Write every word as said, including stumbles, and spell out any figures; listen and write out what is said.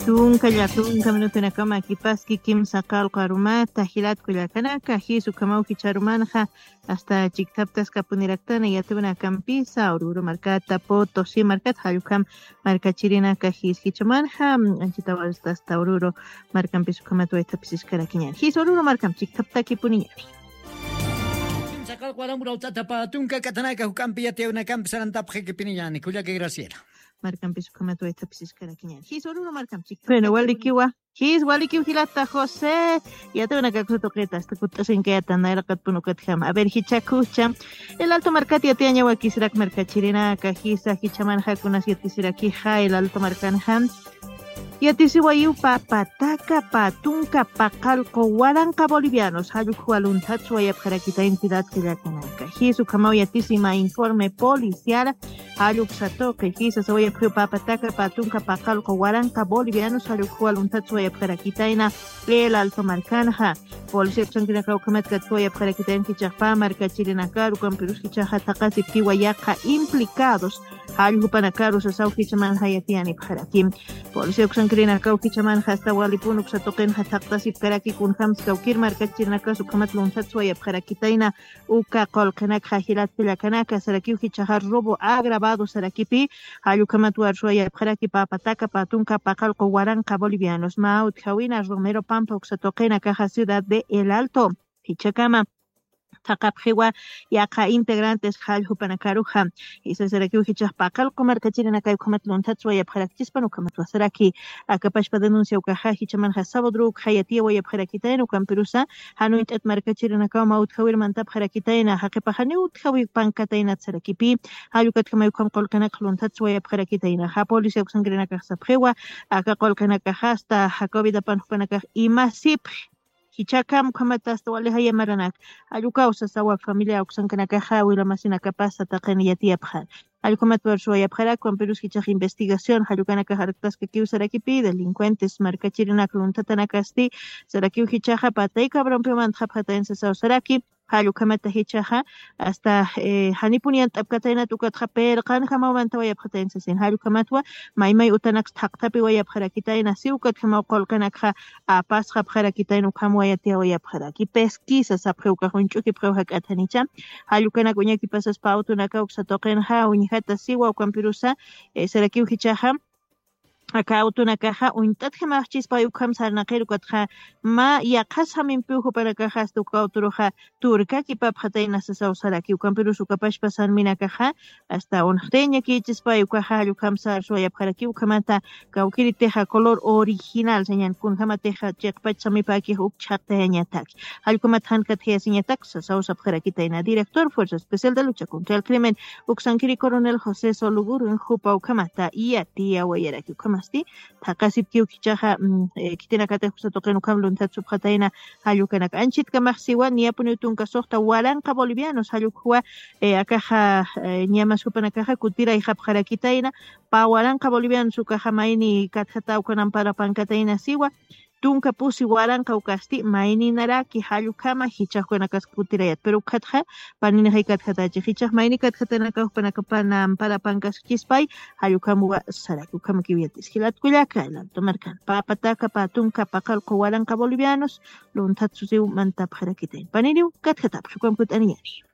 Tunka llatunka minutunakama kipaski kimsa qalqarumata hilatkullakanaka hisu kamawki charumanja hasta chiktaptas kapuniraktaña yatuna kampisa Oruro markata Potosí markata hallukam markachirinaka his hichamanja anchitawas hasta Oruro markampisu kamatuetapis iskarakiñari his Oruro markam chiktaptaki puniñari. Sakal kualamura utatapa tunka katanaka hukampi yateuna kampi sarantapje que piniñani kullaki Graciela. Marcam piso kamato esta pisiscara quiñan. His oruro marcam chica. Bueno, walikiwa. His walikiw hilata José. Ya te una caco toqueta. Esta cuta sin que atan era katpunukat jam. A ver, hichakucha. El alto marcat ya te año aquí sirak marcachirina cajisa hichaman hakunas ya te siraki ha el alto marcan ham. Yatisiwayu papataka patunka paqalqo waranqa bolivianos hayuqwaluntatsu ayapqarakita entidad killakanaka hisu kamau yatisima informe policial hayuq satoqi hisa sawayapqiu papataka patunka paqalqo waranqa bolivianos hayuqwaluntatsu ayapqarakitaina el alto marcanja policía sankinaka ukamatkat ayapqarakitaina kichaqpa markachirinakaru kampirus kichaqa taqasip kiwayaqa implicados hayuqpanakaru sasawkichaman hayatiani pqarakim policía Krina kauki chaman hasta walipunuk satoqen hataqtasip karaki kun hams kaukir markachirnaka sukamat luntatsu ayapqarakitaina uka qolqanak hajilat pillakanaka sarakiuki chahar robo agravado sarakipi hallukamat warshu ayapqaraki papataka patunka paqalqo waranqa bolivianos maut Jawina Romero Pampa uksatoqena caja ciudad de El Alto Hichacama Taqapjiwa yaqa integrantes hallhupanakaruja isa saraki uhichaq paqalqo markachirinaka ukhamat luntatsu ayapqarakchispan ukamat wasaraki akapashpa denuncia ukaja hichamanja sabodruk hayatia ayapqarakitaina ukampirusa hanuintat markachirinaka mautjawir mantapqarakitaina haqipa hani utjawi pankataina sarakipi hallukatkama ukam qolkanaka luntatsu ayapqarakitaina ha policía uksankirinaka sapjiwa aka qolkanaka hasta hakobida panhupanaka imasip Hichakam kamatas wale haya maranak alukausa sawa familia uksankanaka hawila masinaka pasa taqani yatiapjan alkumat warshu ayapjara con perus hichaj investigación halukanaka hartas que kiu sarakipi delincuentes markachirinak luntatanakasti sarakiu hichaja patay cabron peman japjataense saw saraki halukamata hichaja hasta eh, hanipunian tapkataina tukat japer kan jamawanta wayapjataense sin halukamatwa maymay utanak taqtapi wayapjarakitaina siukat jamaw qolkanakha apas japjarakitaina kamwayatia wayapjaraki pesquisa sapjeuka hunchuki preuhakatanicha halukanak uñaki pasas pautunaka uksatoqenja uñijata siwa ukampirusa eh, sarakiu hichaja acá autunakaja uintat gemachchispa ukam sarnaqiru katja ma yaqas haminpiuju para cajas tu kauturuja turka kipapjataina sasaw saraki ukampiru sukapashpa sarminakaja hasta unhteña kichispa ukaja ukam sar suayapjaraki ukamata kaukiri teja color original señan kun jama teja chekpachamipaki ukchaqteñatak halkumat hankat heasiñatak sasaw sapjarakitaina director Fuerza Especial de Lucha contra el Crimen uksankiri coronel José Soluguru en jupa ukamata iatia wayaraki ukamata Takasip kiu kichaja kitina kate kusatoqen ukam luntatsu pqataina hallukanaka anchitka maqsiwa niapunutunka soqta waranqa bolivianos hallukwa akaja ñamasupanakaja kutira ihapqarakitaina pa waranqa bolivianos ukaja mayni katjata ukanan para pankataina siwa tunka pusi waranqa ukasti mayni naraki hallukama hichaqkunakas kutirayat pero katja panina haykatjatachi hichaq mayni katjatanaka upanaka pana para pankaskispay hallukamuwa saraku kama kiwiyatis hilatkullaka el alto marcan papataka patunka paqalqo waranqa bolivianos luntatsu siw mantapqarakitain paniriw katjatapqa kumkut aniyari